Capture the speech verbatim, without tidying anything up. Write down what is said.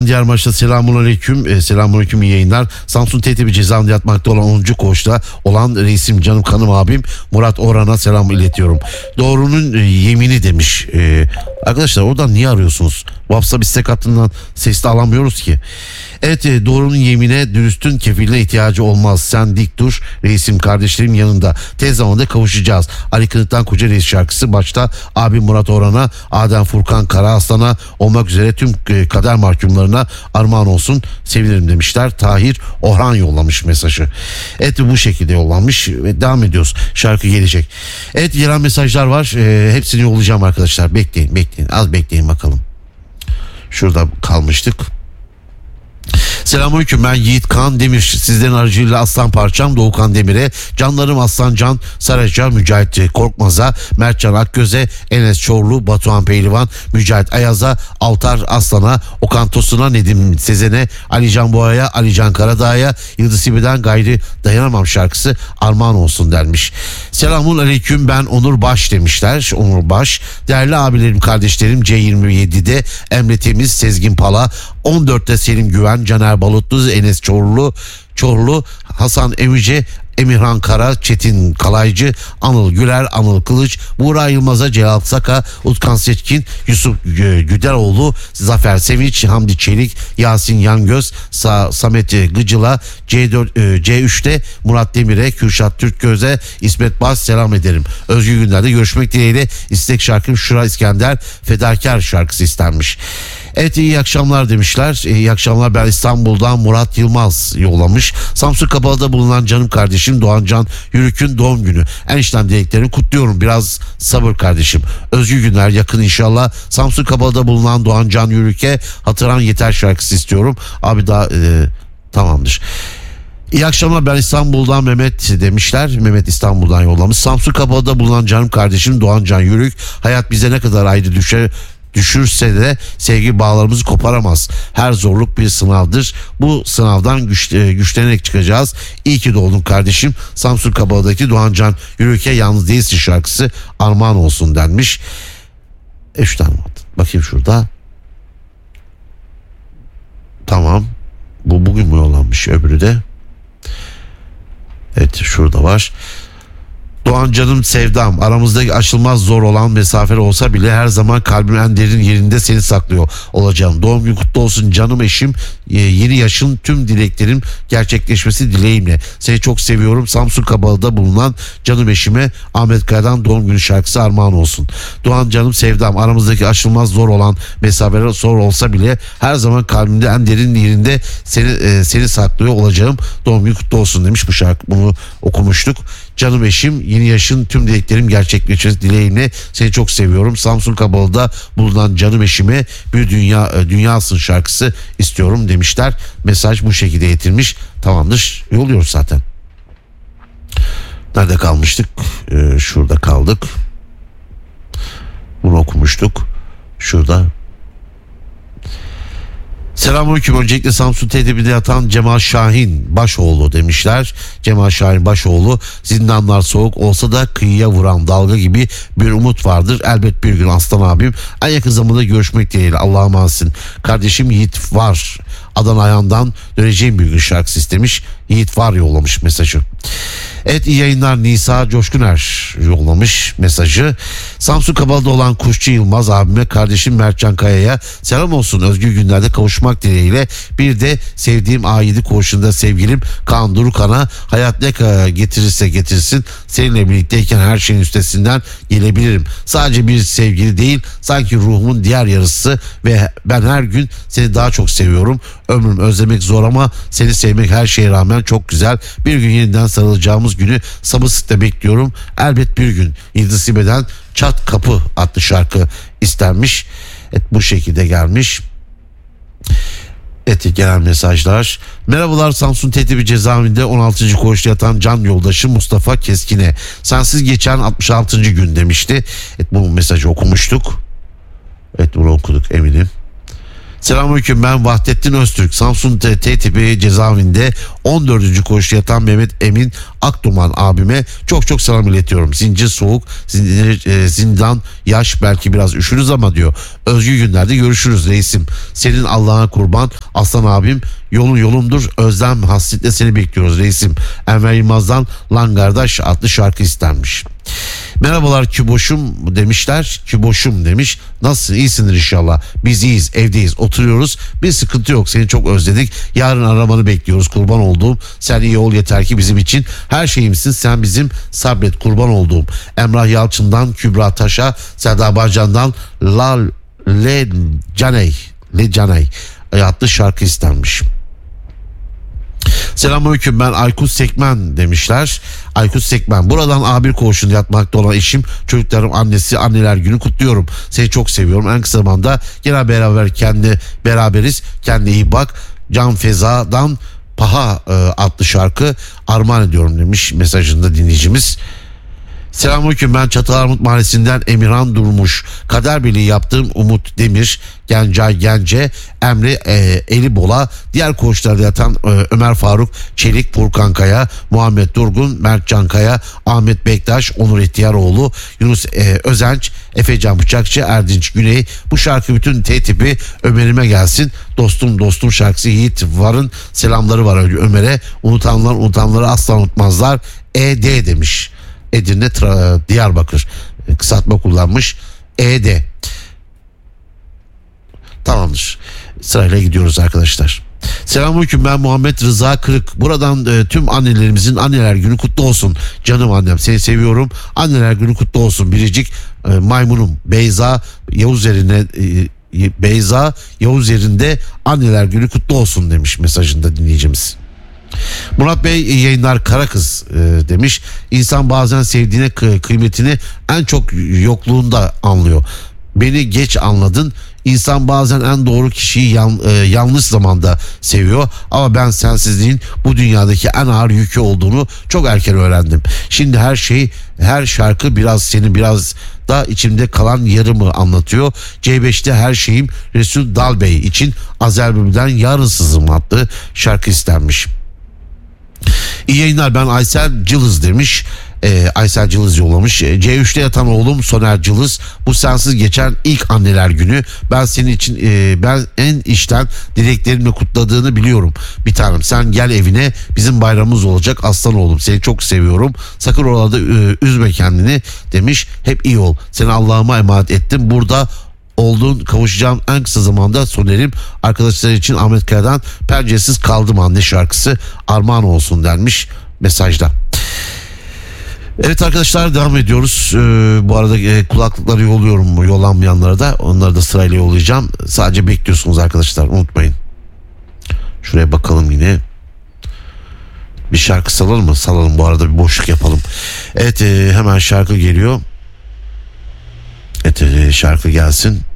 diğer maçta selamünaleyküm. E, selamünaleyküm iyi yayınlar. Samsun T T B cezaevinde yatmakta olan onuncu koğuşta olan reisim canım kanım abim Murat Orhan'a selam iletiyorum. Doğrunun e, yemini demiş. E, arkadaşlar oradan niye arıyorsunuz? WhatsApp istek hattından sesli alamıyoruz ki. Evet, e, doğrunun yemine dürüstün kefiline ihtiyacı olmaz. Sen dik dur reisim, kardeşlerim yanında. Tez zamanda kavuşacağız. Ali Kınık'tan Koca Reis şarkısı başta abi Murat Orhan'a, Adem Furkan Karaaslan'a olmak üzere tüm e, kader mahkumlarına armağan olsun. Sevinirim demişler. Tahir Orhan yollamış mesajı. Evet, bu şekilde yollanmış ve devam ediyoruz. Şarkı gelecek. Evet, gelen mesajlar var. E, hepsini yollayacağım arkadaşlar. Bekleyin bekleyin. Az bekleyin bakalım. Şurada kalmıştık. Selamünaleyküm, ben Yiğit Kan Demir. Sizlerin aracılığıyla Aslan Parçam Doğukan Demir'e, canlarım Aslan Can Saraca, Mücahit Korkmaz'a, Mertcan Akgöz'e, Enes Çorlu, Batuhan Pehlivan, Mücahit Ayaz'a, Altar Aslan'a, Okan Tosun'a, Nedim Sezen'e, Alican Boğa'ya, Alican Karadağ'a, Yıldız İbi'den Gayri Dayanamam şarkısı armağan olsun denmiş. Selamun aleyküm, ben Onur Baş demişler. Onur Baş. Değerli abilerim, kardeşlerim, C yirmi yedi'de Emre Temiz, Sezgin Pala, on dörtte Selim Güven, Caner Balutlu, Enes Çorlu, Çorlu, Hasan Emice, Emirhan Kara, Çetin Kalaycı, Anıl Güler, Anıl Kılıç, Buğra Yılmaz'a, Celal Saka, Utkan Seçkin, Yusuf Güderoğlu, Zafer Sevinç, Hamdi Çelik, Yasin Yangöz, Sa Samet Gıcıl'a, C dört, C üçte Murat Demir'e, Kürşat Türkgöz'e, İsmet Baz selam ederim. Özgür günlerde görüşmek dileğiyle. İstek şarkım Şura İskender Fedakar şarkısı istenmiş. Evet, iyi akşamlar demişler. İyi akşamlar, ben İstanbul'dan Murat Yılmaz yollamış. Samsun Kapalı'da bulunan canım kardeşim Doğancan Yürük'ün doğum günü. Eniştem dileklerini kutluyorum. Biraz sabır kardeşim. Özgür günler yakın inşallah. Samsun Kapalı'da bulunan Doğancan Yürük'e hatıran yeter şarkısı istiyorum. Abi daha e, tamamdır. İyi akşamlar, ben İstanbul'dan Mehmet demişler. Mehmet İstanbul'dan yollamış. Samsun Kapalı'da bulunan canım kardeşim Doğancan Yürük. Hayat bize ne kadar ayrı düşer düşürse de sevgi bağlarımızı koparamaz. Her zorluk bir sınavdır. Bu sınavdan güç, güçlenerek çıkacağız. İyi ki doğdun kardeşim. Samsun Kapalı'daki Doğancan Yürük'e yalnız değilsin şarkısı armağan olsun denmiş. E şu tane bakayım şurada. Tamam. Bu bugün mü yollanmış, öbürü de? Evet, şurada var. Doğan canım sevdam, aramızdaki aşılmaz zor olan mesafe olsa bile her zaman kalbimin en derin yerinde seni saklıyor olacağım. Doğum günü kutlu olsun canım eşim. Ee, yeni yaşın tüm dileklerim gerçekleşmesi dileğimle. Seni çok seviyorum. Samsun Kapalı'da bulunan canım eşime Ahmet Kaya'dan doğum günü şarkısı armağan olsun. Doğan canım sevdam, aramızdaki aşılmaz zor olan mesafeler zor olsa bile her zaman kalbimde en derin yerinde seni e, seni saklıyor olacağım. Doğum günü kutlu olsun demiş. Bu şarkı, bunu okumuştuk. Canım eşim, yeni yaşın tüm dileklerim gerçekleşmesi dileğimle seni çok seviyorum. Samsun Kapalı'da bulunan canım eşime bir dünya dünyasın şarkısı istiyorum demişler. Mesaj bu şekilde getirmiş. Tamamdır, yolluyoruz zaten. Nerede kalmıştık? Ee, şurada kaldık. Bunu okumuştuk. Şurada. Selamünaleyküm. Öncelikle Samsun T T B'de yatan Cemal Şahin Başoğlu demişler. Cemal Şahin Başoğlu, zindanlar soğuk olsa da kıyıya vuran dalga gibi bir umut vardır. Elbet bir gün aslan abim. En yakın zamanda görüşmek dileğiyle. Allah'a emansın. Kardeşim Yiğit var. Adana Ayhan'dan döneceğim bir gün şarkısı istemiş. Yiğit var yollamış mesajı. Evet, iyi yayınlar. Nisa Coşkuner yollamış mesajı. Samsun Kapalı'da olan Kuşçu Yılmaz abime, kardeşim Mertcan Kaya'ya selam olsun. Özgür günlerde kavuşmak dileğiyle. Bir de sevdiğim A yedi koğuşunda sevgilim Kaan Durukan'a, hayat ne kadar getirirse getirsin seninle birlikteyken her şeyin üstesinden gelebilirim. Sadece bir sevgili değil, sanki ruhumun diğer yarısı ve ben her gün seni daha çok seviyorum. Ömrüm özlemek zor ama seni sevmek her şeye rağmen çok güzel. Bir gün yeniden sarılacağımız günü sabırsızlıkla bekliyorum. Elbet bir gün. Yıldız Sibe'den Çat Kapı adlı şarkı istenmiş. Evet, bu şekilde gelmiş. Evet, gelen mesajlar. Merhabalar, Samsun T T B cezaevinde on altıncı koğuşta yatan can yoldaşım Mustafa Keskin'e. Sensiz geçen altmış altıncı gün demişti. Evet, bu mesajı okumuştuk. Evet, bunu okuduk eminim. Selamünaleyküm, ben Vahdettin Öztürk. Samsun T, T tipi cezaevinde on dördüncü koğuşta yatan Mehmet Emin Akduman abime çok çok selam iletiyorum. Zincir soğuk, zindir, e, zindan yaş, belki biraz üşürüz ama diyor. Özgür günlerde görüşürüz reisim. Senin Allah'a kurban aslan abim, yolun yolumdur. Özlem hasretle seni bekliyoruz reisim. Enver Yılmaz'dan Lan Kardeş adlı şarkı istenmiş. Merhabalar Küboş'um demişler. Küboş'um demiş. Nasılsın? İyisindir inşallah. Biz iyiyiz, evdeyiz, oturuyoruz. Bir sıkıntı yok. Seni çok özledik. Yarın aramanı bekliyoruz. Kurban olduğum. Sen iyi ol yeter ki bizim için. Her şeyimsin. Sen bizim sabret kurban olduğum. Emrah Yalçın'dan Kübra Taş'a, Serdar Barcan'dan La Le Caney Le Caney adlı şarkı istenmiş. Selamünaleyküm, ben Aykut Sekmen demişler. Aykut Sekmen, buradan A bir koğuşunda yatmakta olan eşim, çocuklarım, annesi, anneler günü kutluyorum. Seni çok seviyorum. En kısa zamanda gene beraber kendi beraberiz. Kendine iyi bak. Can Feza'dan Paha e, adlı şarkı armağan ediyorum demiş mesajında dinleyicimiz. Selamünaleyküm, ben Çatılarmut Mahallesi'nden Emirhan Durmuş. Kader Birliği yaptığım Umut Demir, Gencay Gence, Emre e, Elibola, diğer koğuşlarda yatan e, Ömer Faruk Çelik, Furkan Kaya, Muhammed Durgun, Mert Cankaya, Ahmet Bektaş, Onur İhtiyaroğlu, Yunus e, Özenç, Efecan Bıçakçı, Erdinç Güney. Bu şarkı bütün T tipi Ömer'ime gelsin. Dostum dostum şarkısı Yiğit Var'ın selamları var Ömer'e. Unutanlar unutanları asla unutmazlar. E D demiş. Edirne Tra- Diyarbakır kısaltma kullanmış. E D. Tamamdır. Sırayla gidiyoruz arkadaşlar. Selamünaleyküm, ben Muhammed Rıza Kırık. Buradan e, tüm annelerimizin anneler günü kutlu olsun. Canım annem, seni seviyorum. Anneler günü kutlu olsun. Biricik e, maymunum Beyza Yavuz yerine e, Beyza Yavuz yerinde anneler günü kutlu olsun demiş mesajında dinleyicimiz. Murat Bey yayınlar Karakız e, demiş. İnsan bazen sevdiğine kı- kıymetini en çok yokluğunda anlıyor. Beni geç anladın. İnsan bazen en doğru kişiyi yan, e, yanlış zamanda seviyor. Ama ben sensizliğin bu dünyadaki en ağır yükü olduğunu çok erken öğrendim. Şimdi her şey, her şarkı biraz seni, biraz da içimde kalan yarımı anlatıyor. C beşte her şeyim Resul Dalbey için Azer Bülbül'den Yarınsızım adlı şarkı istenmiş. İyi yayınlar, ben Aysel Cılız demiş. Ee, Aysel Cılız yollamış. E, C üçte yatan oğlum Soner Cılız. Bu sensiz geçen ilk anneler günü. Ben senin için e, ben en içten dileklerimle kutladığını biliyorum. Bir tanem, sen gel evine, bizim bayramımız olacak aslan oğlum. Seni çok seviyorum. Sakın oralarda e, üzme kendini demiş. Hep iyi ol. Seni Allah'ıma emanet ettim. Burada olduğun, kavuşacağım en kısa zamanda Soner'im. Arkadaşlar için Ahmet Kaya'dan Penceresiz Kaldım Anne şarkısı armağan olsun denmiş mesajda. Evet arkadaşlar, devam ediyoruz. Ee, bu arada e, kulaklıkları yolluyorum, yollanmayanlara da, onları da sırayla yollayacağım. Sadece bekliyorsunuz arkadaşlar, unutmayın. Şuraya bakalım yine. Bir şarkı salalım mı? Salalım, bu arada bir boşluk yapalım. Evet, e, hemen şarkı geliyor. Evet, e, şarkı gelsin.